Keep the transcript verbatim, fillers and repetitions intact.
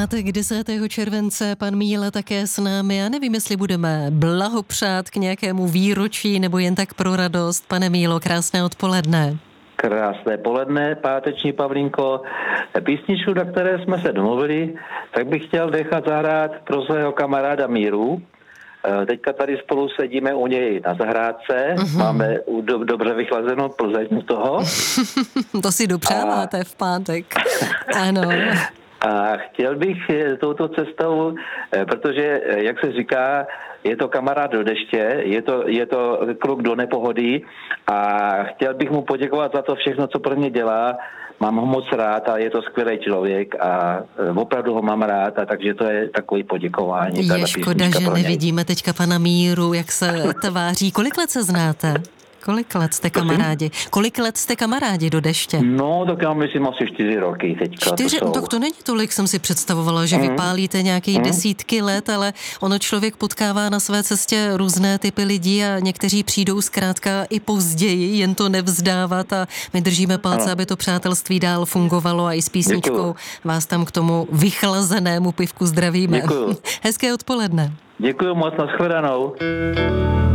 pátek desátého července, pan Míla také s námi. Já nevím, jestli budeme blahopřát k nějakému výročí nebo jen tak pro radost. Pane Mílo, krásné odpoledne. Krásné poledne, páteční Pavlínko. Písničku, na které jsme se domluvili, tak bych chtěl nechat zahrát pro svého kamaráda Míru. Teďka tady spolu sedíme u něj na zahrádce, uh-huh. máme do, dobře vychlazenou Plzeň z toho. To si dopřáváte a... v pátek. Ano. A chtěl bych touto cestou, protože, jak se říká, je to kamarád do deště, je to, je to kluk do nepohody a chtěl bych mu poděkovat za to všechno, co pro mě dělá. Mám ho moc rád a je to skvělý člověk a opravdu ho mám rád, a takže to je takový poděkování. Je škoda, že nevidíme teďka pana Míru, jak se tváří. Kolik let se znáte? Kolik let jste kamarádi? Kolik let jste kamarádi do deště? No, tak já myslím asi čtyři roky teďka. Čtyři? To no, tak to není tolik, jsem si představovala, že mm. vypálíte nějaké mm. desítky let, ale ono člověk potkává na své cestě různé typy lidí a někteří přijdou zkrátka i později, jen to nevzdávat a my držíme palce, no. aby to přátelství dál fungovalo a i s písničkou Děkuju. Vás tam k tomu vychlazenému pivku zdravíme. Děkuju. Hezké odpoledne. Děkuju moc, nashledanou.